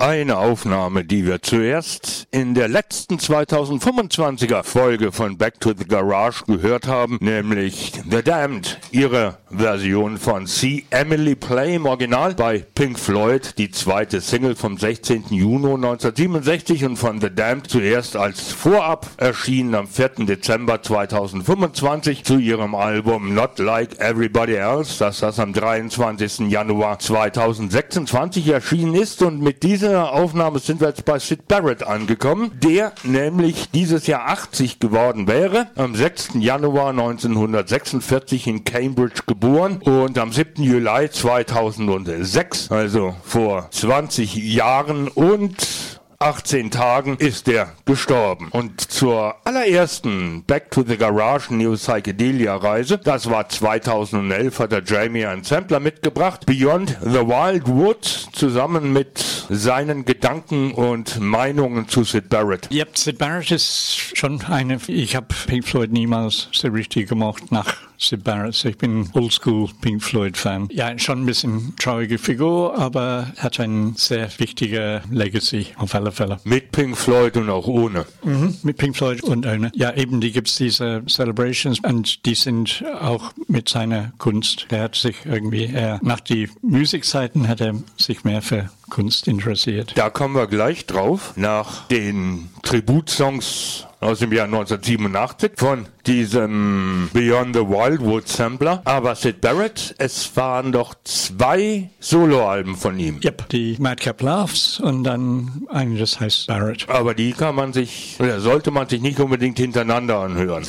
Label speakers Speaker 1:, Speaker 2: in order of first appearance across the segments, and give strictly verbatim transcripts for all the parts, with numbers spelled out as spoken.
Speaker 1: Eine Aufnahme, die wir zuerst in der letzten zweitausendfünfundzwanziger Folge von Back to the Garage gehört haben, nämlich The Damned, ihre Version von See Emily Play im Original bei Pink Floyd, die zweite Single vom sechzehnten Juni neunzehnhundertsiebenundsechzig und von The Damned zuerst als Vorab erschienen am vierten Dezember zweitausendfünfundzwanzig zu ihrem Album Not Like Everybody Else, das das am dreiundzwanzigsten Januar zweitausendsechsundzwanzig erschienen ist. Und mit dieser Aufnahme sind wir jetzt bei Syd Barrett angekommen, der nämlich dieses Jahr achtzig geworden wäre, am sechsten Januar neunzehnhundertsechsundvierzig in Cambridge geboren und am siebten Juli zweitausendsechs, also vor zwanzig Jahren und achtzehn Tagen ist er gestorben. Und zur allerersten Back to the Garage New Psychedelia Reise, das war zweitausendelf, hat der Jamie einen Sampler mitgebracht, Beyond the Wild Wood, zusammen mit seinen Gedanken und Meinungen zu Syd Barrett.
Speaker 2: Ja, Syd Barrett ist schon eine, ich habe Pink Floyd niemals so richtig gemocht nach Syd Barrett. Ich bin Oldschool Pink Floyd Fan. Ja, schon ein bisschen traurige Figur, aber hat ein sehr wichtiger Legacy auf alle Fälle.
Speaker 1: Mit Pink Floyd und auch ohne.
Speaker 2: Mhm, mit Pink Floyd und ohne. Ja, eben, die gibt's diese Celebrations und die sind auch mit seiner Kunst. Er hat sich irgendwie eher, nach die Musikzeiten hat er sich mehr für Kunst interessiert.
Speaker 1: Da kommen wir gleich drauf, nach den Tributsongs aus dem Jahr neunzehnhundertsiebenundachtzig von diesem Beyond the Wildwood Sampler. Aber Syd Barrett, es waren doch zwei Soloalben von ihm.
Speaker 2: Yep, die Madcap Laughs und dann eine, das heißt Barrett.
Speaker 1: Aber die kann man sich, oder sollte man sich nicht unbedingt hintereinander anhören.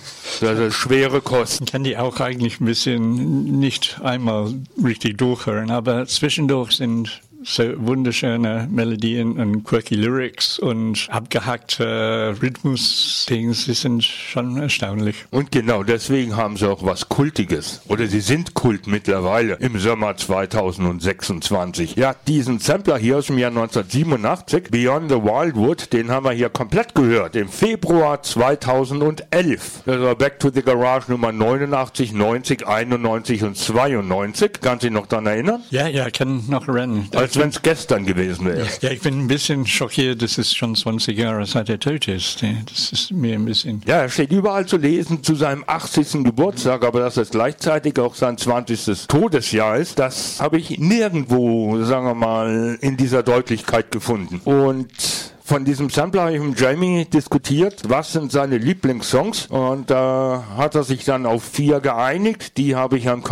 Speaker 1: Das ist schwere Kosten.
Speaker 2: Ich kann die auch eigentlich ein bisschen nicht einmal richtig durchhören, aber zwischendurch sind so wunderschöne Melodien und quirky Lyrics und abgehackte Rhythmus-Dings, die sind schon erstaunlich.
Speaker 1: Und genau deswegen haben sie auch was Kultiges. Oder sie sind Kult mittlerweile im Sommer zweitausendsechsundzwanzig. Ja, diesen Sampler hier aus dem Jahr neunzehnhundertsiebenundachtzig, Beyond the Wildwood, den haben wir hier komplett gehört. Im Februar zweitausendelf. Das war Back to the Garage Nummer neunundachtzig, neunzig, einundneunzig und zweiundneunzig. Kannst du dich noch daran erinnern?
Speaker 2: Ja, ja, ich kann noch rennen.
Speaker 1: Als wenn es gestern gewesen wäre.
Speaker 2: Ja, ich bin ein bisschen schockiert, dass es schon zwanzig Jahre seit er tot ist. Das ist mir ein bisschen...
Speaker 1: Ja, er steht überall zu lesen zu seinem achtzigsten Geburtstag, aber dass es gleichzeitig auch sein zwanzigstes Todesjahr ist, das habe ich nirgendwo, sagen wir mal, in dieser Deutlichkeit gefunden. Und von diesem Sampler habe ich mit Jamie diskutiert, was sind seine Lieblingssongs, und da äh, hat er sich dann auf vier geeinigt, die habe ich am